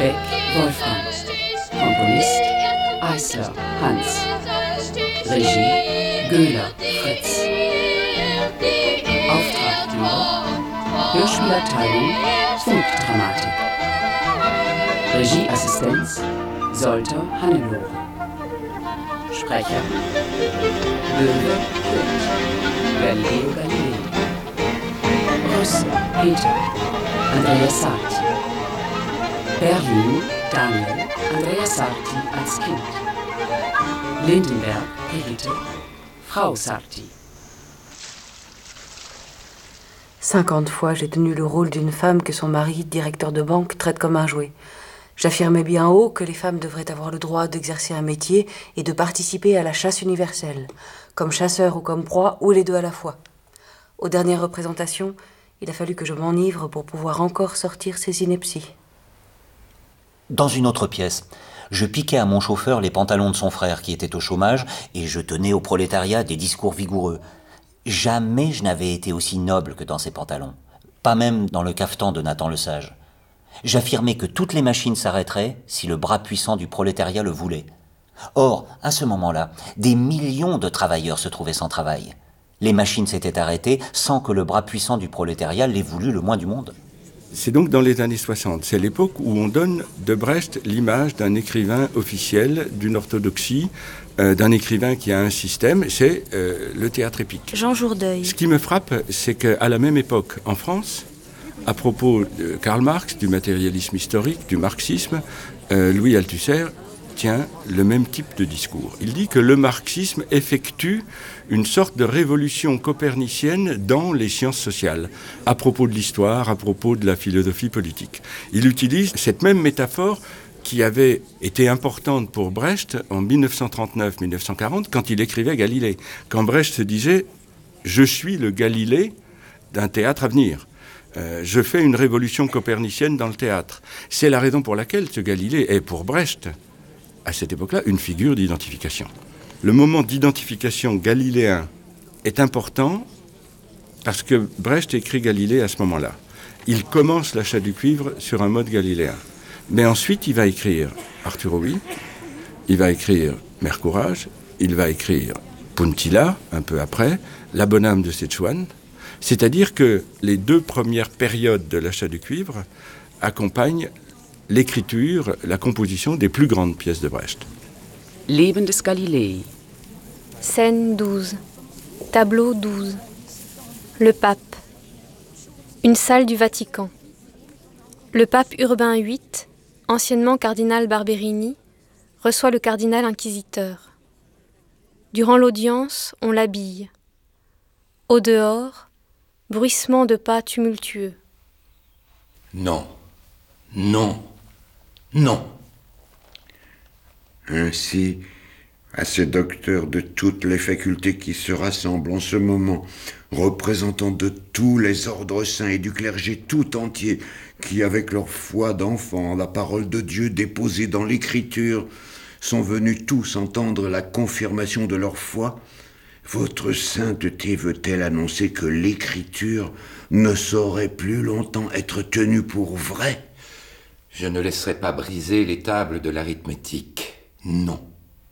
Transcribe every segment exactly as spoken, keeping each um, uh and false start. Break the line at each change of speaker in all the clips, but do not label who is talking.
Beck, Wolfgang. Komponist, Eisler, Hans. Regie, Göhler, Fritz. Auftraggeber, Hörspielabteilung, Funkdramatik. Regieassistenz, Solter, Hannelore. Sprecher, Löwe, Kurt. Galileo Galilei. Rösse, Peter. Andreas Sarti. Berlin, Daniel. Andreas Sarti als Kind. Lindenberg, Brigitte. Frau Sarti.
Cinquante fois, j'ai tenu le rôle d'une femme que son mari, directeur de banque, traite comme un jouet. J'affirmais bien haut que les femmes devraient avoir le droit d'exercer un métier et de participer à la chasse universelle, comme chasseurs ou comme proie, ou les deux à la fois. Aux dernières représentations, il a fallu que je m'enivre pour pouvoir encore sortir ces inepties.
Dans une autre pièce, je piquais à mon chauffeur les pantalons de son frère qui était au chômage et je tenais au prolétariat des discours vigoureux. Jamais je n'avais été aussi noble que dans ces pantalons, pas même dans le cafetan de Nathan le Sage. J'affirmais que toutes les machines s'arrêteraient si le bras puissant du prolétariat le voulait. Or, à ce moment-là, des millions de travailleurs se trouvaient sans travail. Les machines s'étaient arrêtées sans que le bras puissant du prolétariat l'ait voulu le moins du monde.
C'est donc dans les années soixante. C'est l'époque où on donne de Brecht l'image d'un écrivain officiel, d'une orthodoxie, euh, d'un écrivain qui a un système. C'est euh, le théâtre épique.
Jean Jourdeuil.
Ce qui me frappe, c'est qu'à la même époque, en France, à propos de Karl Marx, du matérialisme historique, du marxisme, euh, Louis Althusser tient le même type de discours. Il dit que le marxisme effectue une sorte de révolution copernicienne dans les sciences sociales, à propos de l'histoire, à propos de la philosophie politique. Il utilise cette même métaphore qui avait été importante pour Brecht en dix-neuf cent trente-neuf à dix-neuf cent quarante, quand il écrivait Galilée. Quand Brecht se disait « Je suis le Galilée d'un théâtre à venir ». Euh, je fais une révolution copernicienne dans le théâtre. C'est la raison pour laquelle ce Galilée est pour Brecht, à cette époque-là, une figure d'identification. Le moment d'identification galiléen est important parce que Brecht écrit Galilée à ce moment-là. Il commence l'achat du cuivre sur un mode galiléen. Mais ensuite, il va écrire Arthur Rouy, il va écrire Mère Courage, il va écrire Puntilla, un peu après, La bonne âme de Sichuan. C'est-à-dire que les deux premières périodes de l'achat du cuivre accompagnent l'écriture, la composition des plus grandes pièces de Brecht.
Leben des Galilei.
Scène douze. Tableau douze. Le pape. Une salle du Vatican. Le pape Urbain huit, anciennement cardinal Barberini, reçoit le cardinal inquisiteur. Durant l'audience, on l'habille. Au dehors, bruissement de pas tumultueux.
Non, non, non.
Ainsi, à ces docteurs de toutes les facultés qui se rassemblent en ce moment, représentants de tous les ordres saints et du clergé tout entier, qui, avec leur foi d'enfant, la parole de Dieu déposée dans l'Écriture, sont venus tous entendre la confirmation de leur foi, votre sainteté veut-elle annoncer que l'Écriture ne saurait plus longtemps être tenue pour vraie ?
Je ne laisserai pas briser les tables de l'arithmétique. Non.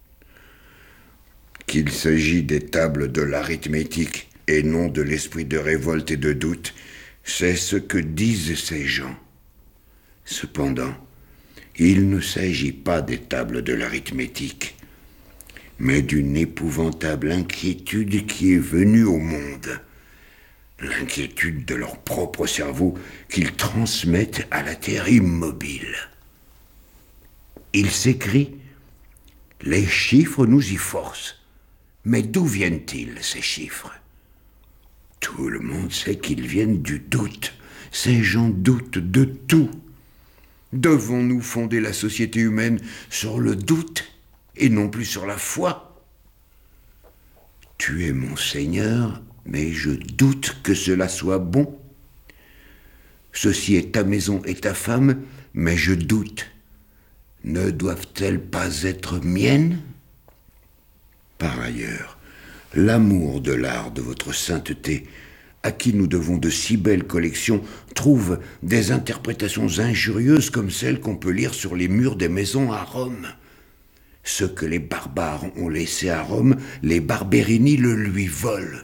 Qu'il s'agit des tables de l'arithmétique et non de l'esprit de révolte et de doute, c'est ce que disent ces gens. Cependant, il ne s'agit pas des tables de l'arithmétique, mais d'une épouvantable inquiétude qui est venue au monde. L'inquiétude de leur propre cerveau qu'ils transmettent à la terre immobile. Il s'écrit « Les chiffres nous y forcent ». Mais d'où viennent-ils, ces chiffres ? Tout le monde sait qu'ils viennent du doute. Ces gens doutent de tout. Devons-nous fonder la société humaine sur le doute et non plus sur la foi ? Tu es mon Seigneur, mais je doute que cela soit bon. Ceci est ta maison et ta femme, mais je doute. Ne doivent-elles pas être miennes ? Par ailleurs, l'amour de l'art de votre sainteté à qui nous devons de si belles collections, trouve des interprétations injurieuses comme celles qu'on peut lire sur les murs des maisons à Rome. Ce que les barbares ont laissé à Rome, les Barberini le lui volent.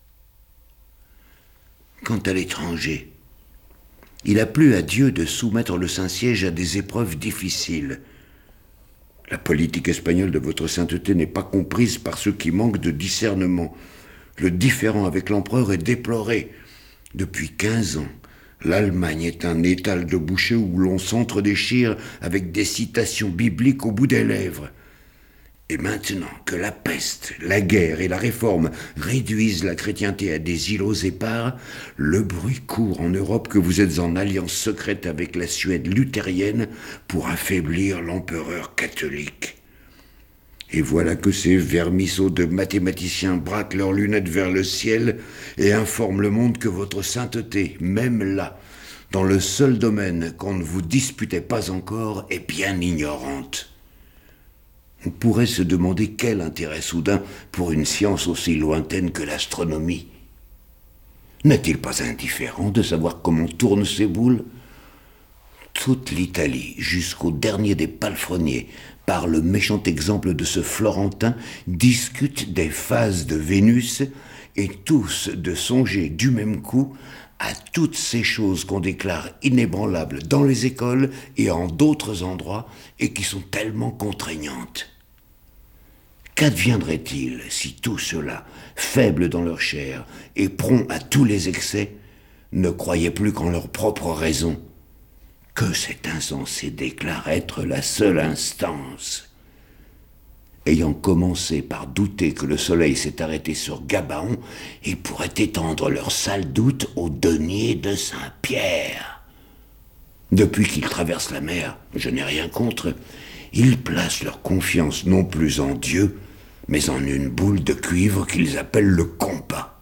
Quant à l'étranger, il a plu à Dieu de soumettre le Saint-Siège à des épreuves difficiles. La politique espagnole de votre sainteté n'est pas comprise par ceux qui manquent de discernement. Le différend avec l'empereur est déploré. Depuis quinze ans, l'Allemagne est un étal de boucher où l'on s'entre-déchire avec des citations bibliques au bout des lèvres. Et maintenant que la peste, la guerre et la réforme réduisent la chrétienté à des îlots épars, le bruit court en Europe que vous êtes en alliance secrète avec la Suède luthérienne pour affaiblir l'empereur catholique. Et voilà que ces vermisseaux de mathématiciens braquent leurs lunettes vers le ciel et informent le monde que votre sainteté, même là, dans le seul domaine qu'on ne vous disputait pas encore, est bien ignorante. On pourrait se demander quel intérêt soudain pour une science aussi lointaine que l'astronomie. N'est-il pas indifférent de savoir comment tournent ces boules ? Toute l'Italie, jusqu'au dernier des palefreniers, par le méchant exemple de ce Florentin, discute des phases de Vénus et tous de songer du même coup à toutes ces choses qu'on déclare inébranlables dans les écoles et en d'autres endroits et qui sont tellement contraignantes. Qu'adviendrait-il si tous ceux-là, faibles dans leur chair et prompts à tous les excès, ne croyaient plus qu'en leur propre raison, que cet insensé déclare être la seule instance? Ayant commencé par douter que le soleil s'est arrêté sur Gabaon, ils pourraient étendre leur sale doute au denier de Saint-Pierre. Depuis qu'ils traversent la mer, je n'ai rien contre, ils placent leur confiance non plus en Dieu, mais en une boule de cuivre qu'ils appellent le compas.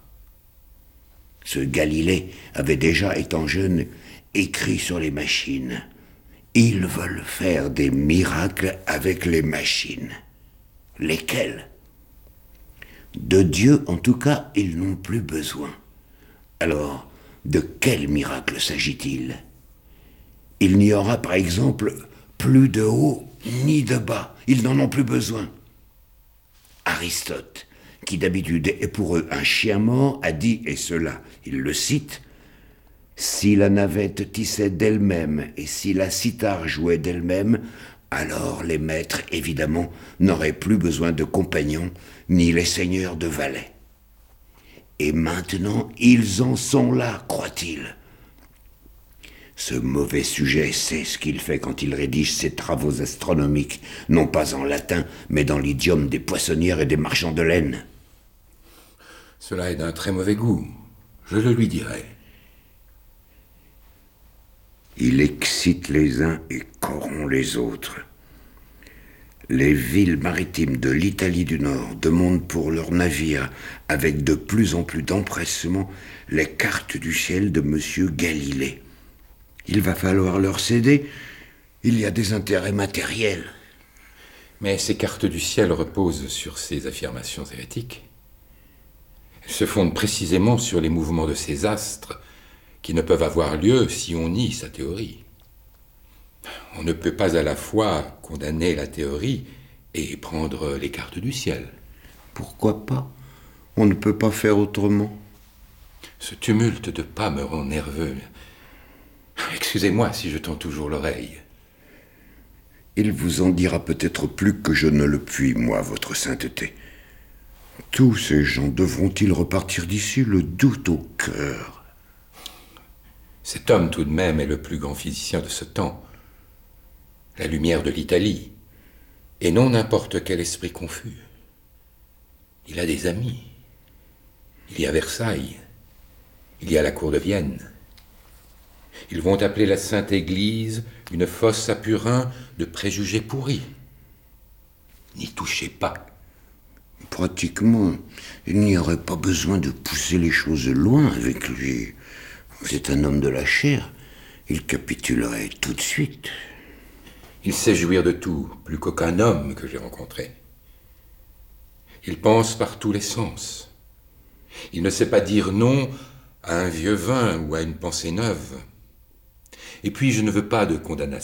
Ce Galilée avait déjà, étant jeune, écrit sur les machines. Ils veulent faire des miracles avec les machines. Lesquels? De Dieu, en tout cas, ils n'ont plus besoin. Alors, de quel miracle s'agit-il? Il n'y aura, par exemple, plus de haut ni de bas. Ils n'en ont plus besoin. Aristote, qui d'habitude est pour eux un chien mort, a dit, et cela, il le cite, « Si la navette tissait d'elle-même et si la cithare jouait d'elle-même, alors les maîtres, évidemment, n'auraient plus besoin de compagnons, ni les seigneurs de valets. Et maintenant, ils en sont là, croit-il. Ce mauvais sujet sait ce qu'il fait quand il rédige ses travaux astronomiques, non pas en latin, mais dans l'idiome des poissonnières et des marchands de laine.
Cela est d'un très mauvais goût, je le lui dirai.
Il excite les uns et corrompt les autres. Les villes maritimes de l'Italie du Nord demandent pour leurs navires, avec de plus en plus d'empressement, les cartes du ciel de M. Galilée. Il va falloir leur céder. Il y a des intérêts matériels.
Mais ces cartes du ciel reposent sur ces affirmations hérétiques. Elles se fondent précisément sur les mouvements de ces astres qui ne peuvent avoir lieu si on nie sa théorie. On ne peut pas à la fois condamner la théorie et prendre les cartes du ciel.
Pourquoi pas? On ne peut pas faire autrement.
Ce tumulte de pas me rend nerveux. Excusez-moi si je tends toujours l'oreille.
Il vous en dira peut-être plus que je ne le puis, moi, votre sainteté. Tous ces gens devront-ils repartir d'ici le doute au cœur?
Cet homme, tout de même, est le plus grand physicien de ce temps. La lumière de l'Italie, et non n'importe quel esprit confus. Il a des amis. Il y a Versailles. Il y a la cour de Vienne. Ils vont appeler la Sainte Église une fosse à purin de préjugés pourris. N'y touchez pas.
Pratiquement, il n'y aurait pas besoin de pousser les choses loin avec lui. C'est un homme de la chair. Il capitulerait tout de suite.
Il sait jouir de tout, plus qu'aucun homme que j'ai rencontré. Il pense par tous les sens. Il ne sait pas dire non à un vieux vin ou à une pensée neuve. Et puis je ne veux pas de condamnation.